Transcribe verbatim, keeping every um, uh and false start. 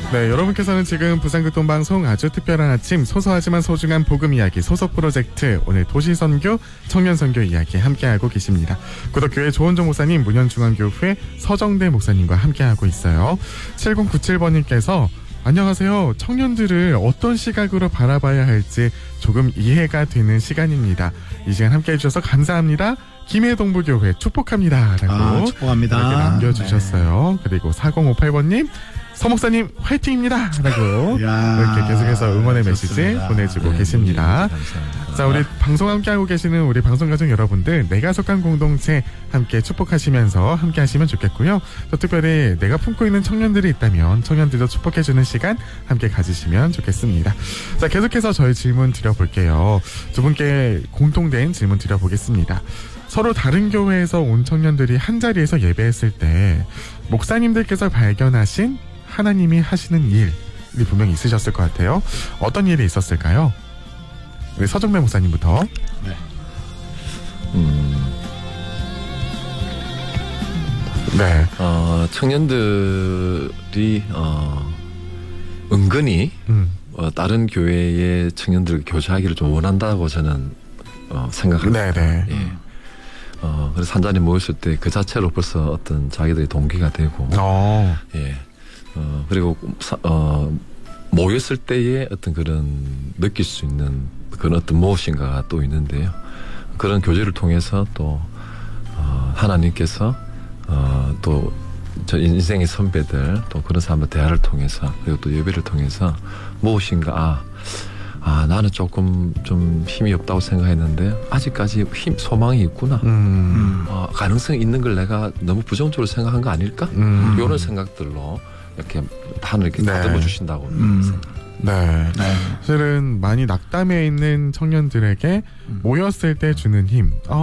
네, 여러분께서는 지금 부산극동방송 아주 특별한 아침 소소하지만 소중한 복음 이야기 소속 프로젝트 오늘 도시선교 청년선교 이야기 함께하고 계십니다. 구덕교회 조원종 목사님, 문현중앙교회 서정대 목사님과 함께하고 있어요. 칠공구칠 번님께서 안녕하세요. 청년들을 어떤 시각으로 바라봐야 할지 조금 이해가 되는 시간입니다. 이 시간 함께해 주셔서 감사합니다. 김해동부교회 축복합니다. 라고 아, 축복합니다. 이렇게 남겨주셨어요. 네. 그리고 사공오팔 번님 서목사님 화이팅입니다 라고 야, 이렇게 계속해서 응원의 좋습니다. 메시지 보내주고 네, 계십니다. 네, 감사합니다. 자, 우리 방송 함께하고 계시는 우리 방송가족 여러분들, 내가 속한 공동체 함께 축복하시면서 함께 하시면 좋겠고요. 또 특별히 내가 품고 있는 청년들이 있다면 청년들도 축복해주는 시간 함께 가지시면 좋겠습니다. 자, 계속해서 저희 질문 드려볼게요. 두 분께 공통된 질문 드려보겠습니다. 서로 다른 교회에서 온 청년들이 한 자리에서 예배했을 때 목사님들께서 발견하신 하나님이 하시는 일이 분명히 있으셨을 것 같아요. 어떤 일이 있었을까요? 우리 서정대 목사님부터. 네. 음, 네. 어, 청년들이 어, 은근히 음. 어, 다른 교회의 청년들 교제하기를 좀 원한다고 저는 어, 생각합니다. 네네. 예. 어, 그래서 한 자리 모였을 때 그 자체로 벌써 어떤 자기들의 동기가 되고, 어. 예. 어, 그리고 사, 어, 모였을 때의 어떤 그런 느낄 수 있는 그런 어떤 무엇인가가 또 있는데요. 그런 교제를 통해서 또 어, 하나님께서 어, 또 저 인생의 선배들 또 그런 사람들 대화를 통해서 그리고 또 예배를 통해서 무엇인가 아, 아 나는 조금 좀 힘이 없다고 생각했는데 아직까지 힘 소망이 있구나. 음. 어, 가능성이 있는 걸 내가 너무 부정적으로 생각한 거 아닐까? 음. 이런 생각들로 이렇게 하늘 이렇게 네. 다듬어 주신다고 음. 생각합니다. 네. 네. 사실은 많이 낙담해 있는 청년들에게 모였을 때 주는 힘. 어,